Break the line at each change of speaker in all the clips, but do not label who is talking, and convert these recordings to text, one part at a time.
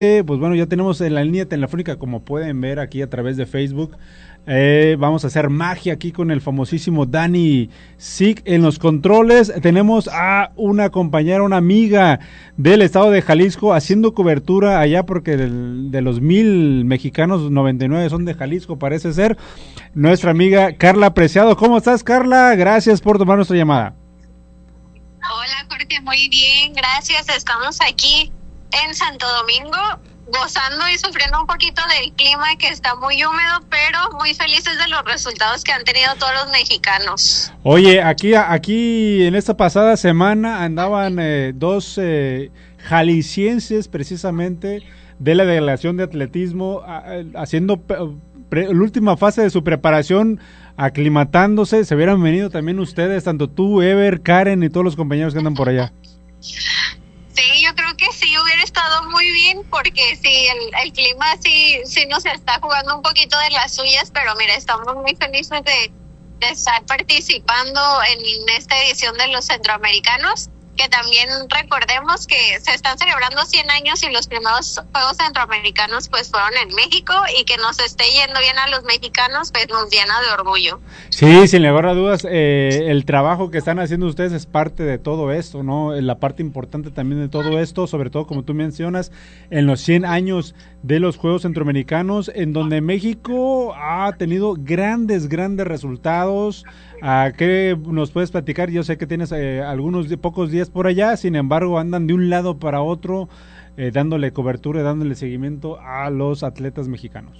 Pues bueno, ya tenemos en la línea telefónica, como pueden ver aquí a través de Facebook. Vamos a hacer magia aquí con el famosísimo Dani Sig en los controles. Tenemos a una compañera, una amiga del estado de Jalisco haciendo cobertura allá, porque de los 1,000 mexicanos, 99 son de Jalisco, parece ser. Nuestra amiga Carla Preciado. ¿Cómo estás, Carla? Gracias por tomar nuestra llamada.
Hola, Jorge, muy bien, gracias. Estamos aquí en Santo Domingo, gozando y sufriendo un poquito del clima, que está muy húmedo, pero muy felices de los resultados que han tenido todos los mexicanos.
Oye, aquí en esta pasada semana andaban dos jaliscienses, precisamente, de la delegación de atletismo, haciendo la última fase de su preparación, aclimatándose. Se hubieran venido también ustedes, tanto tú, Ever, Karen y todos los compañeros que andan por allá.
Sí, yo creo que sí hubiera estado muy bien, porque sí, el clima sí nos está jugando un poquito de las suyas, pero mira, estamos muy felices de estar participando en esta edición de los centroamericanos, que también recordemos que se están celebrando 100 años y los primeros Juegos Centroamericanos pues fueron en México, y que nos esté yendo bien a los mexicanos pues nos llena de orgullo.
Sí, sin lugar a dudas, el trabajo que están haciendo ustedes es parte de todo esto, ¿no? La parte importante también de todo esto, sobre todo como tú mencionas, en los 100 años de los Juegos Centroamericanos, en donde México ha tenido grandes resultados. ¿Qué nos puedes platicar? Yo sé que tienes pocos días por allá, sin embargo andan de un lado para otro, dándole cobertura, dándole seguimiento a los atletas mexicanos.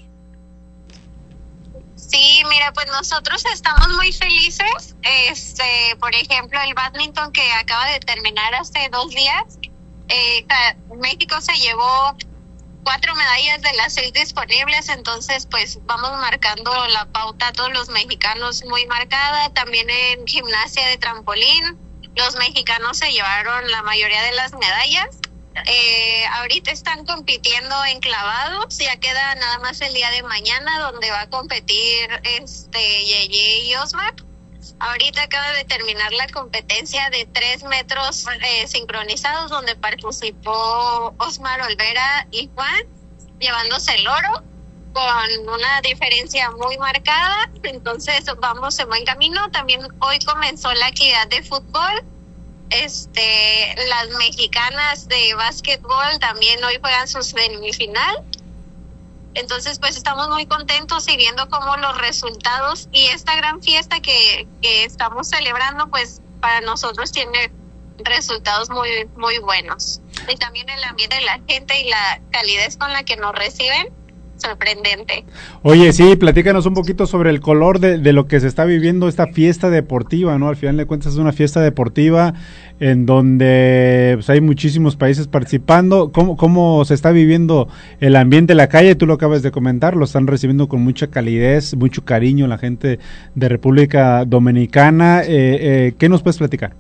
Sí, mira, pues nosotros estamos muy felices. Por ejemplo, el bádminton, que acaba de terminar hace 2 días, México se llevó 4 medallas de las 6 disponibles, entonces pues vamos marcando la pauta a todos los mexicanos muy marcada. También en gimnasia de trampolín, los mexicanos se llevaron la mayoría de las medallas. Ahorita están compitiendo en clavados, ya queda nada más el día de mañana, donde va a competir Yeye y Osmar. Ahorita acaba de terminar la competencia de 3 metros sincronizados, donde participó Osmar Olvera y Juan, llevándose el oro con una diferencia muy marcada. Entonces vamos en buen camino. También hoy comenzó la actividad de fútbol. Las mexicanas de básquetbol también hoy juegan su semifinal. Entonces pues estamos muy contentos y viendo cómo los resultados y esta gran fiesta que estamos celebrando pues para nosotros tiene resultados muy buenos. Y también el ambiente de la gente y la calidez con la que nos reciben, sorprendente.
Oye, sí, platícanos un poquito sobre el color de lo que se está viviendo esta fiesta deportiva, ¿no? Al final de cuentas es una fiesta deportiva en donde pues, hay muchísimos países participando. ¿Cómo se está viviendo el ambiente en la calle? Tú lo acabas de comentar, lo están recibiendo con mucha calidez, mucho cariño la gente de República Dominicana. ¿Qué nos puedes platicar?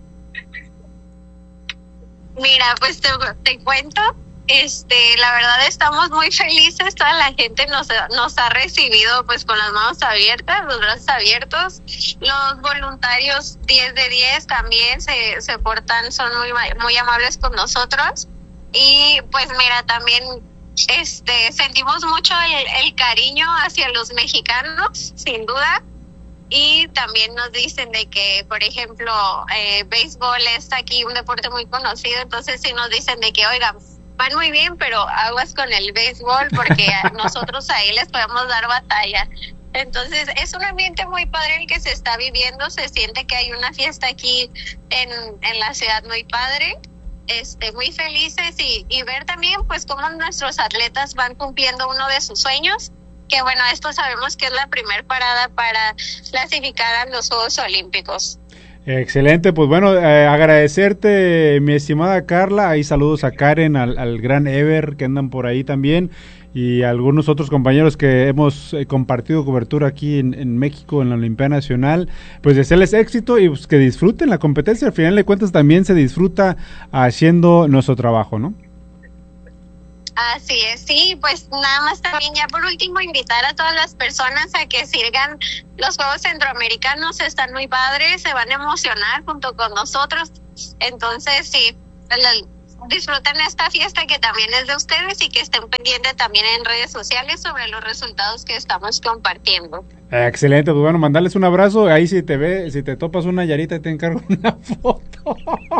Mira, pues te cuento. La verdad estamos muy felices, toda la gente nos ha recibido pues con las manos abiertas, los brazos abiertos. Los voluntarios 10 de 10 también se portan, son muy amables con nosotros. Y pues mira, también sentimos mucho el cariño hacia los mexicanos, sin duda. Y también nos dicen de que, por ejemplo, béisbol es aquí un deporte muy conocido, entonces sí nos dicen de que, oigan, van muy bien, pero aguas con el béisbol, porque nosotros ahí les podemos dar batalla. Entonces es un ambiente muy padre el que se está viviendo, se siente que hay una fiesta aquí en la ciudad muy padre, muy felices y ver también pues cómo nuestros atletas van cumpliendo uno de sus sueños, que bueno, esto sabemos que es la primer parada para clasificar a los Juegos Olímpicos.
Excelente, pues bueno, agradecerte, mi estimada Carla. Ahí saludos a Karen, al gran Ever que andan por ahí también, y a algunos otros compañeros que hemos compartido cobertura aquí en México en la Olimpiada Nacional. Pues desearles éxito y pues que disfruten la competencia. Al final de cuentas también se disfruta haciendo nuestro trabajo, ¿no?
Así es, sí, pues nada más también ya por último invitar a todas las personas a que sigan los Juegos Centroamericanos, están muy padres, se van a emocionar junto con nosotros. Entonces sí, disfruten esta fiesta que también es de ustedes y que estén pendientes también en redes sociales sobre los resultados que estamos compartiendo.
Excelente, pues bueno, mandarles un abrazo. Ahí si te topas una Nayarita te encargo una foto.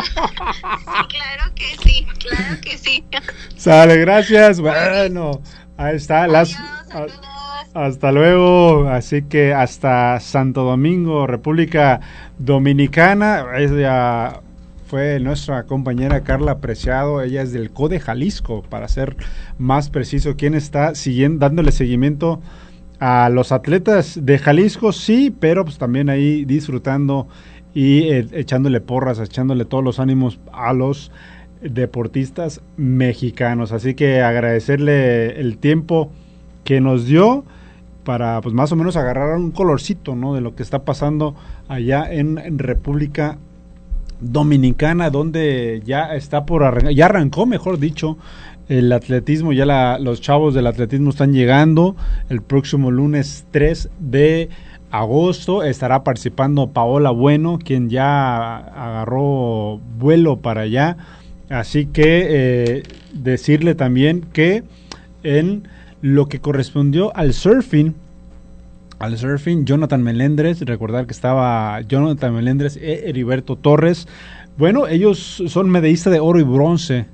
Sí, claro que sí.
Sale, gracias. Bueno, ahí está.
Adiós,
Hasta luego. Así que hasta Santo Domingo, República Dominicana. Ella fue nuestra compañera Carla Preciado. Ella es del CODE Jalisco, para ser más preciso. ¿Quién está dándole seguimiento a los atletas de Jalisco? Sí, pero pues también ahí disfrutando y echándole porras, echándole todos los ánimos a los deportistas mexicanos. Así que agradecerle el tiempo que nos dio para pues más o menos agarrar un colorcito, ¿no?, de lo que está pasando allá en República Dominicana, donde ya está por arrancar, ya arrancó, mejor dicho, el atletismo. Ya los chavos del atletismo están llegando. El próximo lunes 3 de agosto estará participando Paola Bueno, quien ya agarró vuelo para allá. Así que decirle también que en lo que correspondió al surfing, Jonathan Melendres, recordar que estaba Jonathan Melendres y Heriberto Torres. Bueno, ellos son medallista de oro y bronce,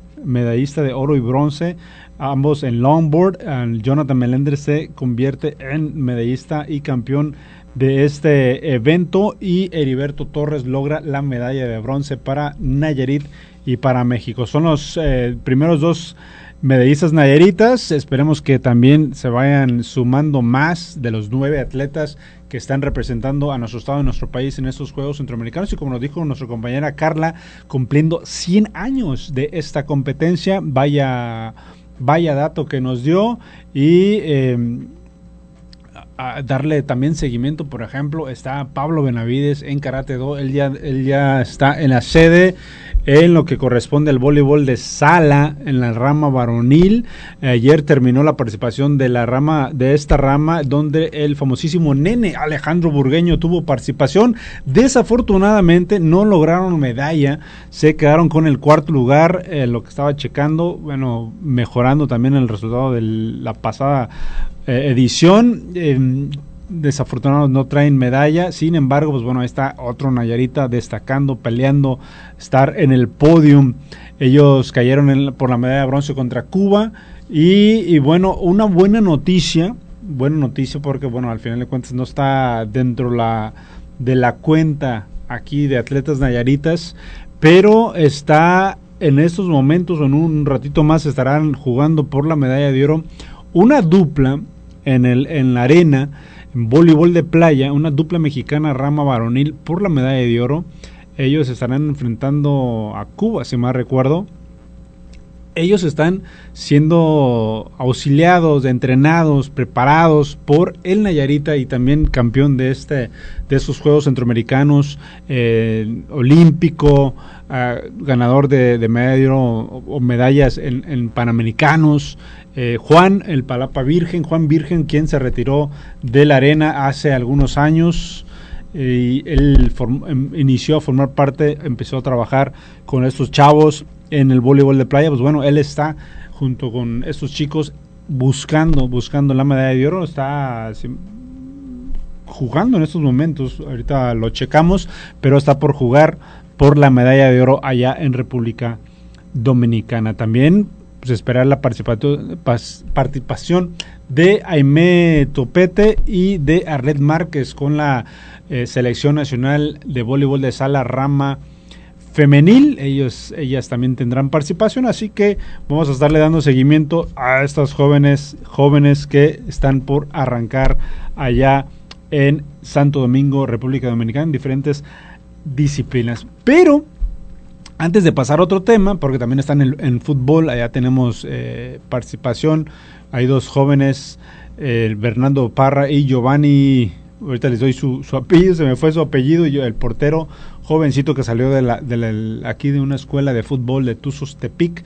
ambos en longboard. Jonathan Melendres se convierte en medallista y campeón de este evento, y Heriberto Torres logra la medalla de bronce para Nayarit y para México. Son los primeros dos medallistas nayaritas. Esperemos que también se vayan sumando más de los 9 atletas que están representando a nuestro estado y nuestro país en estos Juegos Centroamericanos. Y como nos dijo nuestra compañera Carla, cumpliendo 100 años de esta competencia. Vaya dato que nos dio. Y a darle también seguimiento, por ejemplo, está Pablo Benavides en Karate Do. Él ya está en la sede en lo que corresponde al voleibol de sala en la rama varonil. Ayer terminó la participación de esta rama, donde el famosísimo nene Alejandro Burgueño tuvo participación. Desafortunadamente no lograron medalla, se quedaron con el cuarto lugar. Lo que estaba checando, bueno, mejorando también el resultado de la pasada edición. Desafortunados no traen medalla. Sin embargo, pues bueno, ahí está otro Nayarita destacando, peleando, estar en el podium. Ellos cayeron por la medalla de bronce contra Cuba. Y bueno, una buena noticia porque bueno, al final de cuentas no está dentro de la cuenta aquí de atletas nayaritas, pero está en estos momentos, en un ratito más estarán jugando por la medalla de oro una dupla en la arena, en voleibol de playa, una dupla mexicana rama varonil por la medalla de oro. Ellos estarán enfrentando a Cuba, si mal recuerdo. Ellos están siendo auxiliados, entrenados, preparados por el Nayarita y también campeón de esos Juegos Centroamericanos, olímpico, ganador de medalla de oro o medallas en Panamericanos. Juan Virgen, quien se retiró de la arena hace algunos años, y él inició a formar parte, empezó a trabajar con estos chavos en el voleibol de playa. Pues bueno, él está junto con estos chicos buscando la medalla de oro, está jugando en estos momentos, ahorita lo checamos, pero está por jugar por la medalla de oro allá en República Dominicana. También pues esperar la participación de Aimé Topete y de Arlet Márquez con la selección nacional de voleibol de sala rama femenil. Ellas también tendrán participación, así que vamos a estarle dando seguimiento a estas jóvenes que están por arrancar allá en Santo Domingo, República Dominicana, en diferentes disciplinas. Pero antes de pasar a otro tema, porque también están en fútbol, allá tenemos participación. Hay dos jóvenes, Bernardo Parra y Giovanni, ahorita les doy su apellido, se me fue su apellido, y el portero jovencito que salió aquí de una escuela de fútbol de Tuzos Tepic,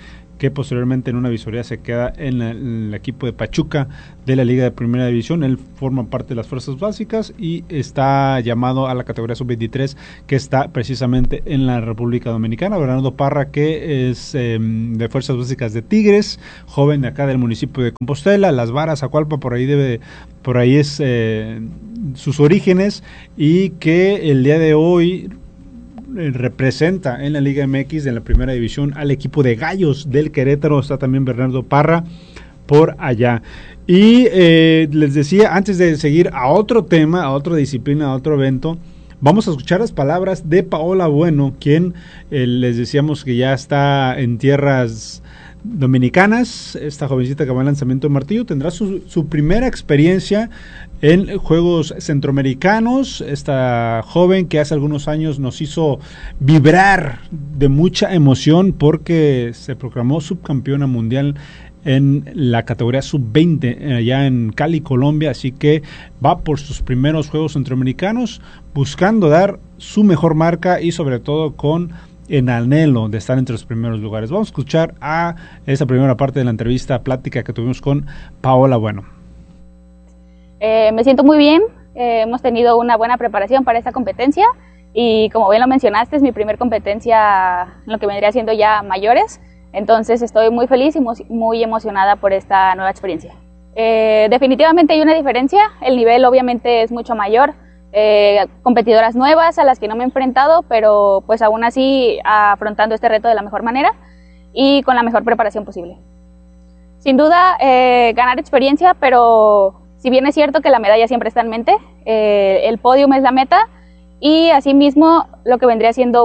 que posteriormente en una visoría se queda en el equipo de Pachuca de la Liga de Primera División. Él forma parte de las fuerzas básicas y está llamado a la categoría sub-23, que está precisamente en la República Dominicana. Bernardo Parra, que es de fuerzas básicas de Tigres, joven de acá del municipio de Compostela, Las Varas, Acualpa, por ahí es sus orígenes, y que el día de hoy representa en la Liga MX de la Primera División al equipo de Gallos del Querétaro. Está también Bernardo Parra por allá. Y les decía, antes de seguir a otro tema, a otra disciplina, a otro evento, vamos a escuchar las palabras de Paola Bueno, quien les decíamos que ya está en tierras dominicanas. Esta jovencita que va al lanzamiento de martillo tendrá su primera experiencia en Juegos Centroamericanos. Esta joven que hace algunos años nos hizo vibrar de mucha emoción porque se proclamó subcampeona mundial en la categoría sub-20 allá en Cali, Colombia, así que va por sus primeros Juegos Centroamericanos buscando dar su mejor marca y sobre todo con en anhelo de estar entre los primeros lugares. Vamos a escuchar a esa primera parte de la entrevista plática que tuvimos con Paola Bueno.
Me siento muy bien, hemos tenido una buena preparación para esta competencia y como bien lo mencionaste, es mi primer competencia en lo que vendría siendo ya mayores, entonces estoy muy feliz y muy emocionada por esta nueva experiencia. Definitivamente hay una diferencia, el nivel obviamente es mucho mayor, competidoras nuevas a las que no me he enfrentado, pero pues aún así afrontando este reto de la mejor manera y con la mejor preparación posible. Sin duda ganar experiencia, pero si bien es cierto que la medalla siempre está en mente, el podium es la meta y asimismo lo que vendría siendo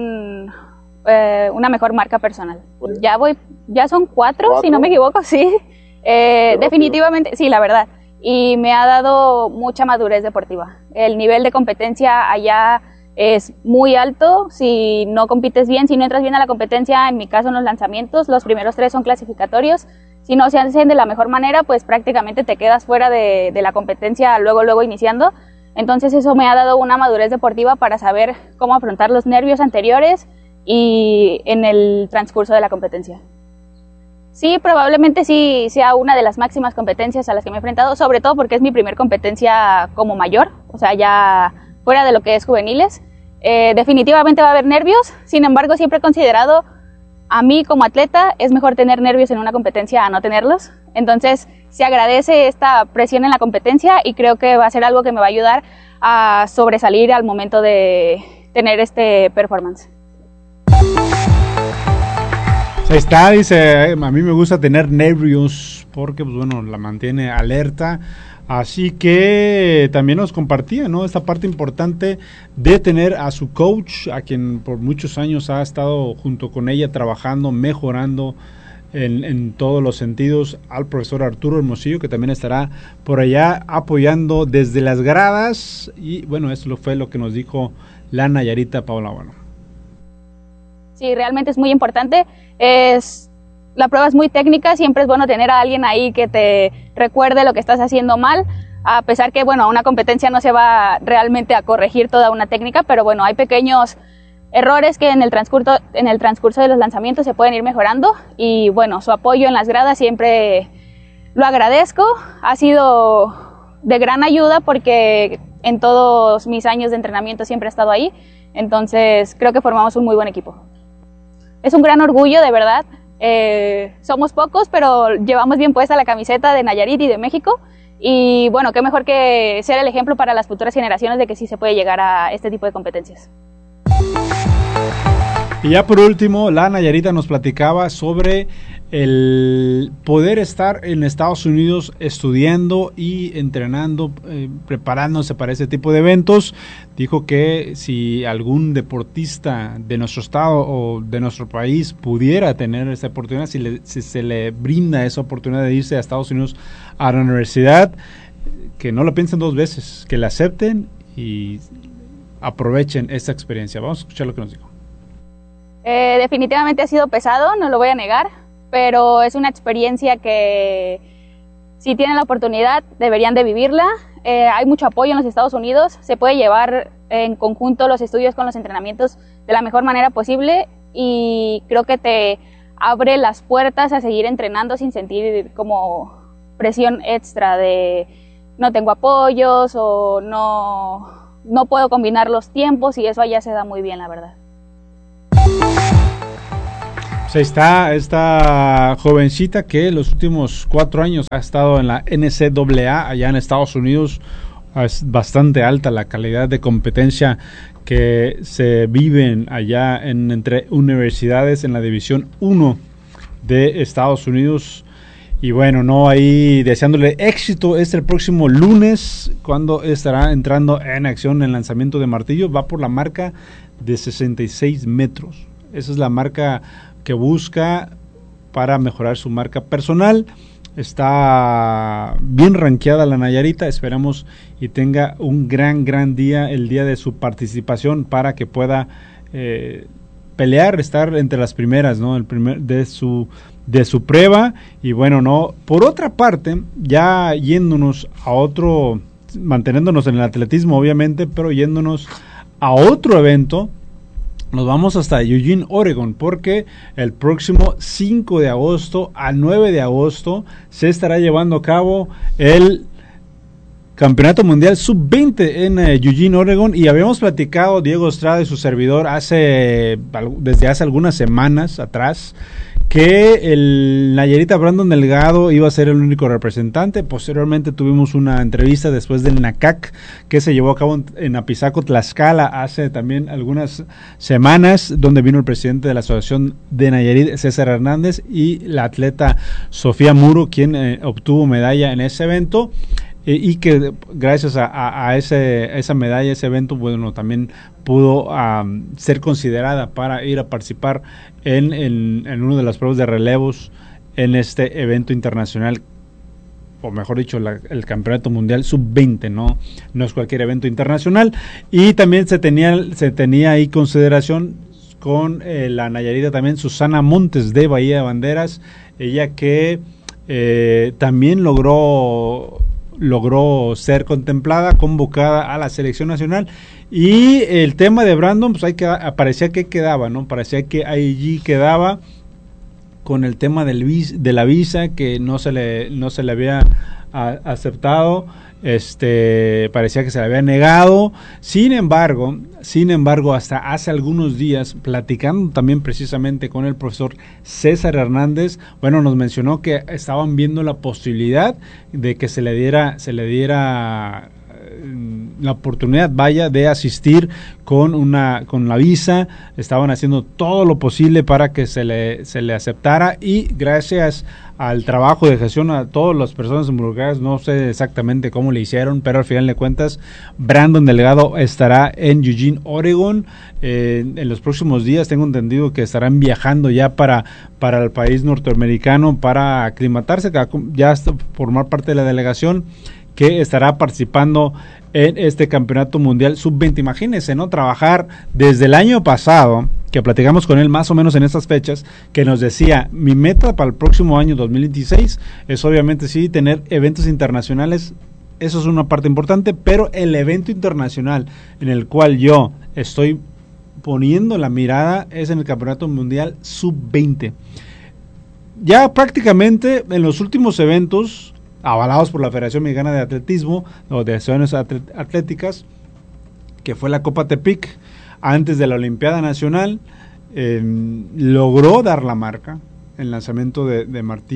una mejor marca personal. Ya son cuatro, si no me equivoco, sí. Definitivamente, sí, la verdad. Y me ha dado mucha madurez deportiva. El nivel de competencia allá es muy alto. Si no compites bien, si no entras bien a la competencia, en mi caso en los lanzamientos, los primeros 3 son clasificatorios. Si no se hacen de la mejor manera, pues prácticamente te quedas fuera de la competencia luego iniciando. Entonces eso me ha dado una madurez deportiva para saber cómo afrontar los nervios anteriores y en el transcurso de la competencia. Sí, probablemente sí sea una de las máximas competencias a las que me he enfrentado, sobre todo porque es mi primer competencia como mayor, o sea, ya fuera de lo que es juveniles. Definitivamente va a haber nervios, sin embargo siempre he considerado, a mí como atleta, es mejor tener nervios en una competencia a no tenerlos. Entonces se agradece esta presión en la competencia y creo que va a ser algo que me va a ayudar a sobresalir al momento de tener este performance.
Ahí está, dice, a mí me gusta tener nervios porque, pues bueno, la mantiene alerta, así que también nos compartía, ¿no?, esta parte importante de tener a su coach, a quien por muchos años ha estado junto con ella trabajando, mejorando en todos los sentidos, al profesor Arturo Hermosillo, que también estará por allá apoyando desde las gradas, y bueno, eso fue lo que nos dijo la Nayarita Paola Bueno.
Sí, realmente es muy importante. La prueba es muy técnica, siempre es bueno tener a alguien ahí que te recuerde lo que estás haciendo mal, a pesar que, bueno, una competencia no se va realmente a corregir toda una técnica, pero bueno, hay pequeños errores que en el transcurso de los lanzamientos se pueden ir mejorando y bueno, su apoyo en las gradas siempre lo agradezco, ha sido de gran ayuda porque en todos mis años de entrenamiento siempre he estado ahí, entonces creo que formamos un muy buen equipo. Es un gran orgullo, de verdad. Somos pocos, pero llevamos bien puesta la camiseta de Nayarit y de México. Y bueno, qué mejor que ser el ejemplo para las futuras generaciones de que sí se puede llegar a este tipo de competencias.
Y ya por último, la Nayarita nos platicaba sobre el poder estar en Estados Unidos estudiando y entrenando, preparándose para ese tipo de eventos. Dijo que si algún deportista de nuestro estado o de nuestro país pudiera tener esa oportunidad, si se le brinda esa oportunidad de irse a Estados Unidos a la universidad, que no lo piensen 2 veces, que la acepten y aprovechen esta experiencia. Vamos a escuchar lo que nos dijo.
Definitivamente ha sido pesado, no lo voy a negar, pero es una experiencia que si tienen la oportunidad deberían de vivirla. Hay mucho apoyo en los Estados Unidos, se puede llevar en conjunto los estudios con los entrenamientos de la mejor manera posible y creo que te abre las puertas a seguir entrenando sin sentir como presión extra de no tengo apoyos o no puedo combinar los tiempos, y eso allá se da muy bien, la verdad.
Pues ahí está esta jovencita que los últimos 4 años ha estado en la NCAA allá en Estados Unidos. Es bastante alta la calidad de competencia que se viven allá entre universidades en la División 1 de Estados Unidos. Y bueno, no, ahí deseándole éxito. El próximo lunes, cuando estará entrando en acción el lanzamiento de martillo, va por la marca de 66 metros. Esa es la marca que busca para mejorar su marca personal. Está bien rankeada la Nayarita. Esperamos y tenga un gran día el día de su participación para que pueda pelear, estar entre las primeras, ¿no? El primer de su prueba. Y bueno, no, por otra parte, ya yéndonos a otro, manteniéndonos en el atletismo obviamente, pero yéndonos a otro evento, nos vamos hasta Eugene, Oregon, porque el próximo 5 de agosto al 9 de agosto se estará llevando a cabo el Campeonato Mundial Sub-20 en Eugene, Oregon, y habíamos platicado Diego Estrada y su servidor desde hace algunas semanas atrás que el Nayarita Brandon Delgado iba a ser el único representante. Posteriormente tuvimos una entrevista después del NACAC que se llevó a cabo en Apizaco, Tlaxcala, hace también algunas semanas, donde vino el presidente de la Asociación de Nayarit, César Hernández, y la atleta Sofía Muro, quien obtuvo medalla en ese evento. Y que gracias a esa medalla, ese evento, bueno, también pudo ser considerada para ir a participar en una de las pruebas de relevos en este evento internacional, o mejor dicho, el Campeonato Mundial Sub-20, no es cualquier evento internacional. Y también se tenía ahí consideración con la Nayarita también, Susana Montes de Bahía de Banderas, ella que también logró ser contemplada, convocada a la selección nacional. Y el tema de Brandon, pues parecía que quedaba, ¿no? Parecía que allí quedaba con el tema de la visa, que no se le había aceptado. Parecía que se le había negado. Sin embargo, hasta hace algunos días, platicando también precisamente con el profesor César Hernández, bueno, nos mencionó que estaban viendo la posibilidad de que se le diera la oportunidad, de asistir con la visa. Estaban haciendo todo lo posible para que se le aceptara, y gracias al trabajo de gestión a todas las personas involucradas, no sé exactamente cómo le hicieron, pero al final de cuentas Brandon Delgado estará en Eugene, Oregon, en los próximos días. Tengo entendido que estarán viajando ya para el país norteamericano para aclimatarse, ya formar parte de la delegación que estará participando en este Campeonato Mundial Sub-20. Imagínense, ¿no? Trabajar desde el año pasado, que platicamos con él más o menos en estas fechas, que nos decía, mi meta para el próximo año 2026 es obviamente sí tener eventos internacionales. Eso es una parte importante, pero el evento internacional en el cual yo estoy poniendo la mirada es en el Campeonato Mundial Sub-20. Ya prácticamente en los últimos eventos avalados por la Federación Mexicana de Atletismo o de Asociaciones Atléticas, que fue la Copa Tepic, antes de la Olimpiada Nacional, logró dar la marca en lanzamiento de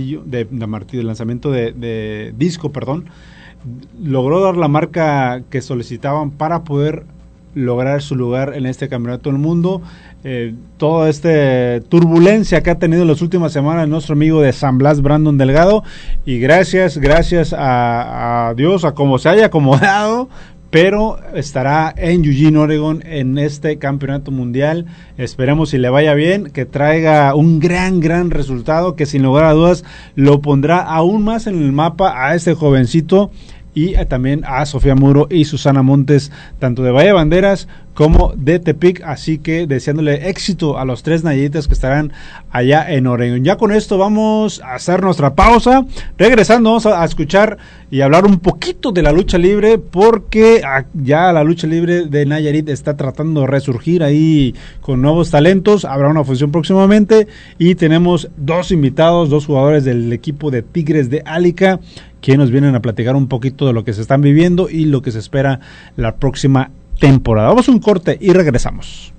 disco, logró dar la marca que solicitaban para poder lograr su lugar en este Campeonato del Mundo. Toda esta turbulencia que ha tenido en las últimas semanas nuestro amigo de San Blas, Brandon Delgado, y gracias a Dios, a como se haya acomodado, pero estará en Eugene, Oregon, en este Campeonato Mundial. Esperemos si le vaya bien, que traiga un gran resultado, que sin lugar a dudas lo pondrá aún más en el mapa a este jovencito y también a Sofía Muro y Susana Montes, tanto de Valle Banderas como de Tepic, así que deseándole éxito a los 3 nayaritas que estarán allá en Oregon. Ya con esto vamos a hacer nuestra pausa. Regresando vamos a escuchar y hablar un poquito de la lucha libre, porque ya la lucha libre de Nayarit está tratando de resurgir ahí con nuevos talentos. Habrá una función próximamente y tenemos 2 invitados, 2 jugadores del equipo de Tigres de Álica, que nos vienen a platicar un poquito de lo que se están viviendo y lo que se espera la próxima temporada. Vamos a un corte y regresamos.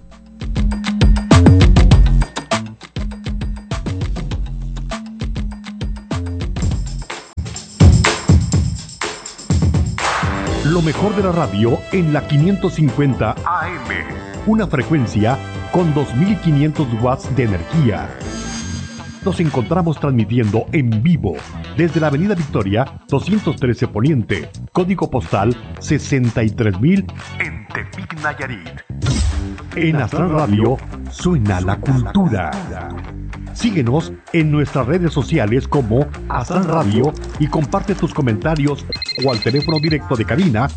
Lo mejor de la radio en la 550 AM, una frecuencia con 2500 watts de energía. Nos encontramos transmitiendo en vivo desde la Avenida Victoria 213 Poniente, código postal 63000 en Tepic, Nayarit. En Astral Radio suena la cultura. Síguenos en nuestras redes sociales como Astral Radio y comparte tus comentarios o al teléfono directo de cabina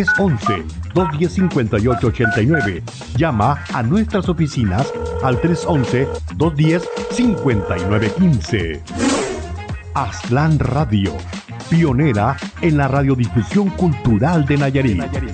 311-210-5889. Llama a nuestras oficinas al 311-210-5915. Astral Radio, pionera en la radiodifusión cultural de Nayarit.